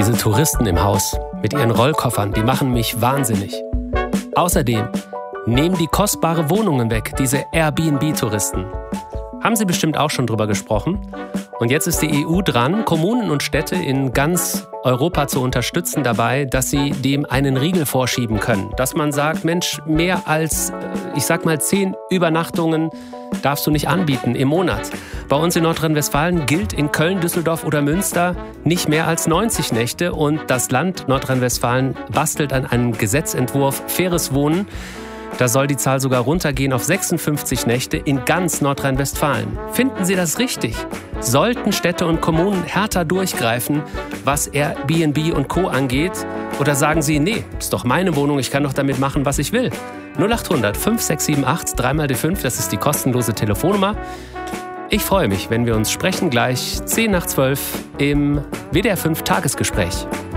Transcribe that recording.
Diese Touristen im Haus mit ihren Rollkoffern, die machen mich wahnsinnig. Außerdem nehmen die kostbare Wohnungen weg, diese Airbnb-Touristen. Haben Sie bestimmt auch schon drüber gesprochen. Und jetzt ist die EU dran, Kommunen und Städte in ganz Europa zu unterstützen dabei, dass sie dem einen Riegel vorschieben können. Dass man sagt, Mensch, mehr als, 10 Übernachtungen darfst du nicht anbieten im Monat. Bei uns in Nordrhein-Westfalen gilt in Köln, Düsseldorf oder Münster nicht mehr als 90 Nächte. Und das Land Nordrhein-Westfalen bastelt an einem Gesetzentwurf Faires Wohnen. Da soll die Zahl sogar runtergehen auf 56 Nächte in ganz Nordrhein-Westfalen. Finden Sie das richtig? Sollten Städte und Kommunen härter durchgreifen, was Airbnb und Co. angeht? Oder sagen Sie, nee, ist doch meine Wohnung, ich kann doch damit machen, was ich will? 0800 5678 3x5, das ist die kostenlose Telefonnummer. Ich freue mich, wenn wir uns sprechen gleich 10 nach 12 im WDR 5 Tagesgespräch.